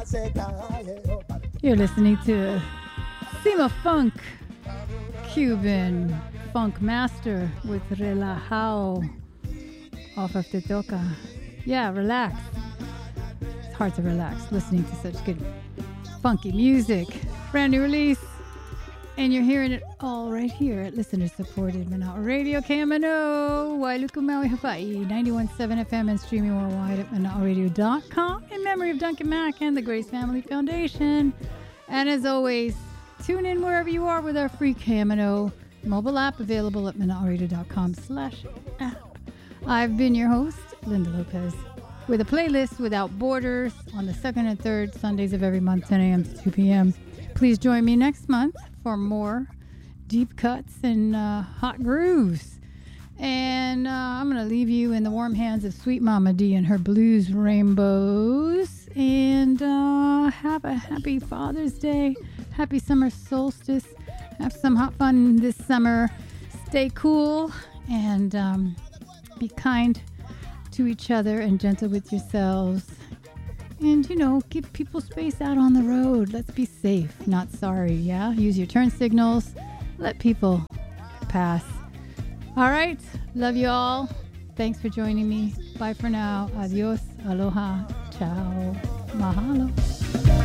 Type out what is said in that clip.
You're listening to Sima Funk, Cuban funk master with Relajao off of Te Toca. Yeah, relax. It's hard to relax listening to such good funky music. Brand new release. And you're hearing it all right here at listener-supported Mana'a Radio, KMNO, Wailuku, Maui, Hawaii, 91.7 FM and streaming worldwide at mana'aradio.com in memory of Duncan Mack and the Grace Family Foundation. And as always, tune in wherever you are with our free KMNO mobile app available at mana'aradio.com/app. I've been your host, Linda Lopez, with a playlist without borders on the second and third Sundays of every month, 10 a.m. to 2 p.m. Please join me next month for more deep cuts and hot grooves. And I'm going to leave you in the warm hands of Sweet Mama D and her blues rainbows. And have a happy Father's Day. Happy summer solstice. Have some hot fun this summer. Stay cool and be kind to each other and gentle with yourselves. And, give people space out on the road. Let's be safe, not sorry, yeah? Use your turn signals. Let people pass. All right. Love you all. Thanks for joining me. Bye for now. Adios. Aloha. Ciao. Mahalo.